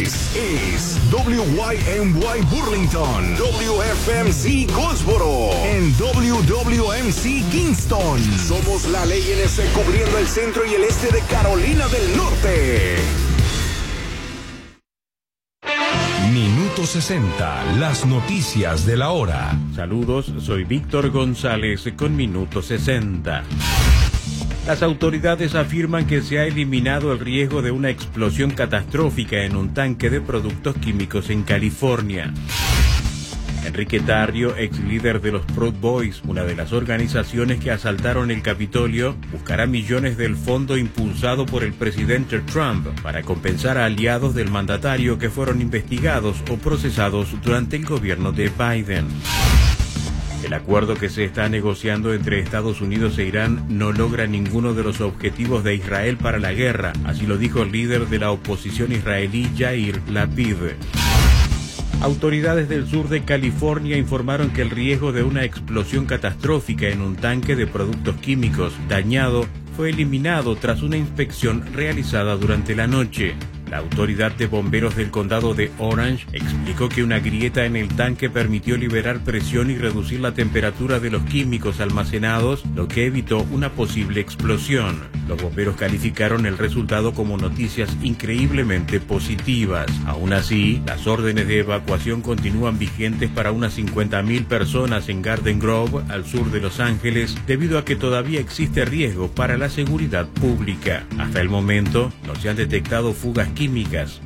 es WYMY Burlington, WFMC Goldsboro, en WWMC Kingston. Somos la ley NC cubriendo el centro y el este de Carolina del Norte. Minuto 60, las noticias de la hora. Saludos, soy Víctor González con Minuto 60. Las autoridades afirman que se ha eliminado el riesgo de una explosión catastrófica en un tanque de productos químicos en California. Enrique Tarrio, ex líder de los Proud Boys, una de las organizaciones que asaltaron el Capitolio, buscará millones del fondo impulsado por el presidente Trump para compensar a aliados del mandatario que fueron investigados o procesados durante el gobierno de Biden. El acuerdo que se está negociando entre Estados Unidos e Irán no logra ninguno de los objetivos de Israel para la guerra, así lo dijo el líder de la oposición israelí Yair Lapid. Autoridades del sur de California informaron que el riesgo de una explosión catastrófica en un tanque de productos químicos dañado fue eliminado tras una inspección realizada durante la noche. La autoridad de bomberos del condado de Orange explicó que una grieta en el tanque permitió liberar presión y reducir la temperatura de los químicos almacenados, lo que evitó una posible explosión. Los bomberos calificaron el resultado como noticias increíblemente positivas. Aún así, las órdenes de evacuación continúan vigentes para unas 50,000 personas en Garden Grove, al sur de Los Ángeles, debido a que todavía existe riesgo para la seguridad pública. Hasta el momento, no se han detectado fugas químicas.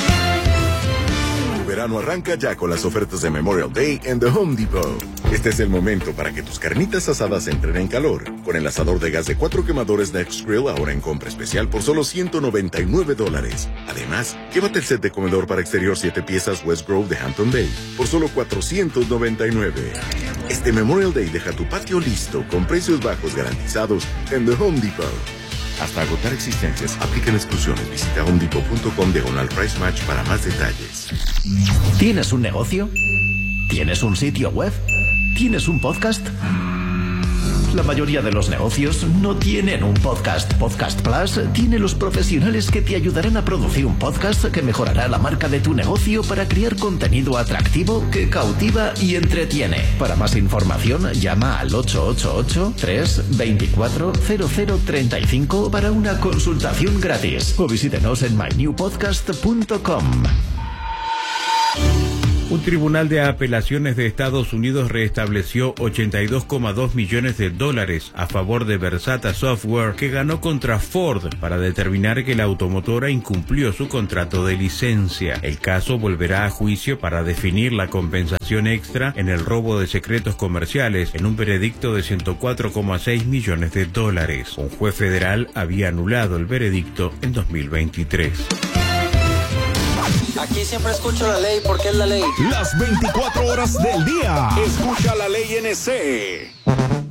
Tu verano arranca ya con las ofertas de Memorial Day en The Home Depot. Este es el momento para que tus carnitas asadas entren en calor. Con el asador de gas de 4 quemadores Next Grill ahora en compra especial por solo $199. Además, llévate el set de comedor para exterior 7 piezas West Grove de Hampton Bay por solo $499. Este Memorial Day deja tu patio listo con precios bajos garantizados en The Home Depot. Hasta agotar existencias, aplican exclusiones. Visita homedepot.com/price match para más detalles. ¿Tienes un negocio? ¿Tienes un sitio web? ¿Tienes un podcast? La mayoría de los negocios no tienen un podcast. Podcast Plus tiene los profesionales que te ayudarán a producir un podcast que mejorará la marca de tu negocio para crear contenido atractivo que cautiva y entretiene. Para más información, llama al 888-324-0035 para una consultación gratis o visítenos en mynewpodcast.com. Un tribunal de apelaciones de Estados Unidos restableció $82,2 millones a favor de Versata Software, que ganó contra Ford para determinar que la automotora incumplió su contrato de licencia. El caso volverá a juicio para definir la compensación extra en el robo de secretos comerciales en un veredicto de $104,6 millones. Un juez federal había anulado el veredicto en 2023. Aquí siempre escucho la ley porque es la ley. Las 24 horas del día. Escucha la ley NC.